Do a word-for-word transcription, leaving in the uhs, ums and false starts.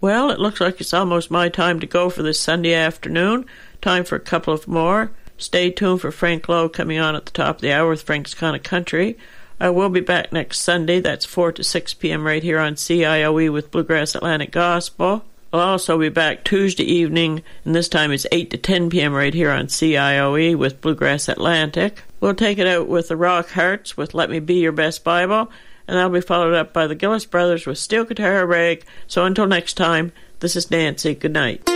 Well, it looks like it's almost my time to go for this Sunday afternoon. Time for a couple of more. Stay tuned for Frank Lowe coming on at the top of the hour with Frank's Kind of Country. I will be back next Sunday. That's four to six p.m. right here on C I O E with Bluegrass Atlantic Gospel. I'll also be back Tuesday evening, and this time it's eight to ten p.m. right here on C I O E with Bluegrass Atlantic. We'll take it out with the Rock Hearts with Let Me Be Your Best Bible, and that'll be followed up by the Gillis Brothers with Steel Guitar Rag. So until next time, this is Nancy. Good night.